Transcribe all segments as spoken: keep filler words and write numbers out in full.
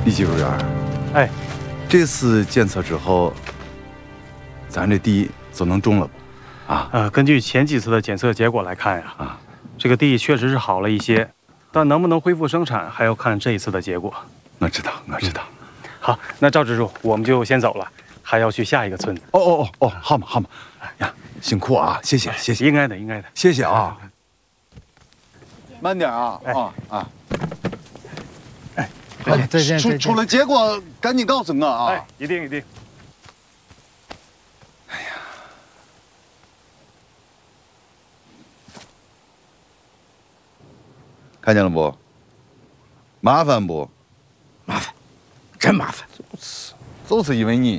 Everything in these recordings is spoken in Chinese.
李技术员， 哎， 这次检测之后，咱这地就能种了不？啊？ 呃，根据前几次的检测结果来看呀，啊，这个地确实是好了一些，但能不能恢复生产，还要看这一次的结果。 我知道，我知道。 嗯、好，那赵支书，我们就先走了，还要去下一个村子。 哦哦哦哦，好嘛好嘛，哎呀，辛苦啊，谢谢谢谢， 应该的应该的， 谢谢啊。 慢点啊啊啊！ 哎，再见。 出出了结果，赶紧告诉我啊！ 哎，一定一定。 哎呀，看见了不？麻烦不？ 麻烦，真麻烦。 就是，就是因为你。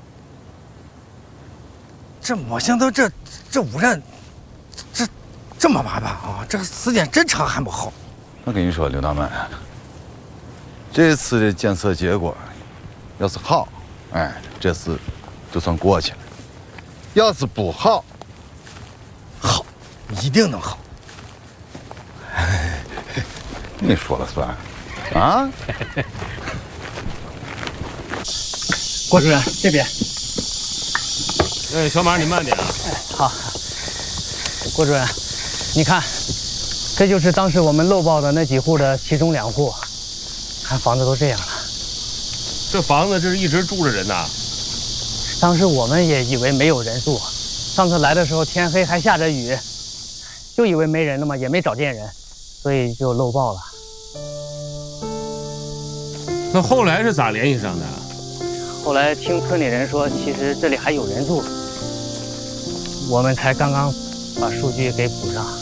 这没想到这这污染，这这么麻烦啊！这个时间真长还不好。 我跟你说，刘大满，这次的检测结果要是好，哎，这事就算过去了；要是不好， 好，一定能好。 你说了算，啊？ 郭主任这边。 哎，小马，你慢点啊。 哎，好。郭主任，你看。这就是当时我们漏报的那几户的其中两户，看房子都这样了。 这房子这是一直住着人呐。 当时我们也以为没有人住，上次来的时候天黑还下着雨，就以为没人了嘛，也没找见人，所以就漏报了。 那后来是咋联系上的？ 后来听村里人说，其实这里还有人住，我们才刚刚把数据给补上。